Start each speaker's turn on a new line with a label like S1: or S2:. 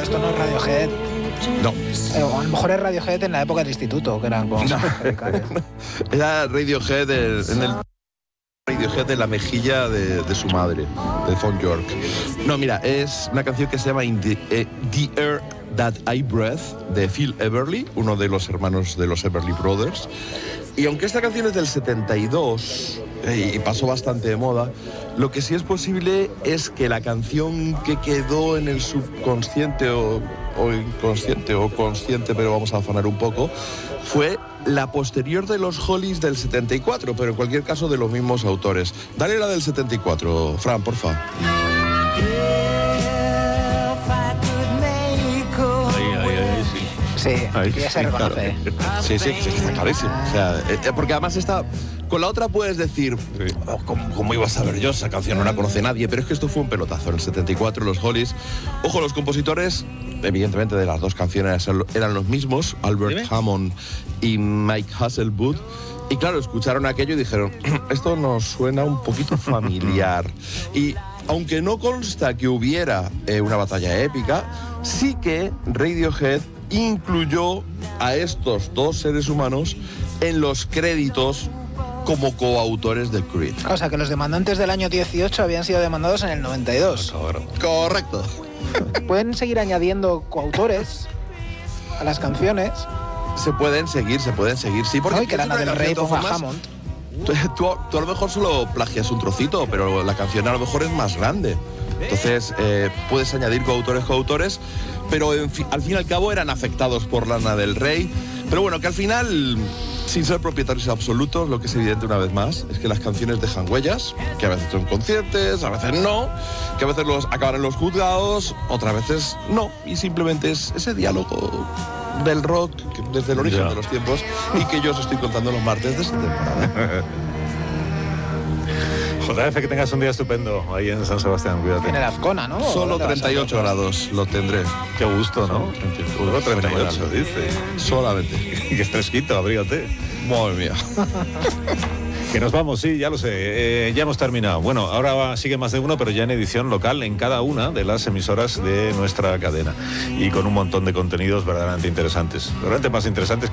S1: esto no es Radiohead.
S2: No.
S1: A lo mejor es Radiohead en la época del instituto, que eran como radicales.
S2: Era Radiohead en el Radiohead de la mejilla de su madre, de Thom Yorke. No, mira, es una canción que se llama The Air That I Breathe, de Phil Everly, uno de los hermanos de los Everly Brothers. Y aunque esta canción es del 72 y pasó bastante de moda, lo que sí es posible es que la canción que quedó en el subconsciente o inconsciente o consciente, pero vamos a afanar un poco, fue la posterior de los Hollies del 74, pero en cualquier caso de los mismos autores. Dale la del 74, Fran, porfa.
S1: Sí, ya se reconoce.
S2: Claro. Sí, está clarísimo. O sea, porque además está... Con la otra puedes decir, oh, ¿cómo iba a saber yo? Esa canción no la conoce nadie, pero es que esto fue un pelotazo. En el 74, los Hollies... Ojo, los compositores, evidentemente, de las dos canciones eran los mismos, Albert Hammond y Mike Hasselwood. Y claro, escucharon aquello y dijeron, esto nos suena un poquito familiar. Y aunque no consta que hubiera una batalla épica, sí que Radiohead incluyó a estos dos seres humanos en los créditos como coautores del Creed.
S1: O sea, que los demandantes del año 18 habían sido demandados en el 92.
S2: Correcto.
S1: ¿Pueden seguir añadiendo coautores a las canciones?
S2: Se pueden seguir, sí. Porque
S1: no, que Lana del Rey ponga Hammond.
S2: Tú a lo mejor solo plagias un trocito, pero la canción a lo mejor es más grande. Entonces, puedes añadir coautores, pero al fin y al cabo eran afectados por Lana del Rey. Pero bueno, que al final, sin ser propietarios absolutos, lo que es evidente una vez más es que las canciones dejan huellas, que a veces son conscientes, a veces no, que a veces acaban en los juzgados, otras veces no, y simplemente es ese diálogo del rock desde el origen de los tiempos y que yo os estoy contando los martes de esta temporada.
S3: JF, que tengas un día estupendo ahí en San Sebastián, cuídate.
S1: En el Azcona, ¿no?
S2: Solo 38 grados lo tendré.
S3: Qué gusto, ¿no? Solo 38, dice.
S2: Solamente.
S3: Que es fresquito, abrígate.
S2: Madre mía.
S3: Que nos vamos, sí, ya lo sé, ya hemos terminado. Bueno, ahora sigue Más de Uno, pero ya en edición local en cada una de las emisoras de nuestra cadena. Y con un montón de contenidos verdaderamente interesantes. Verdaderamente más interesantes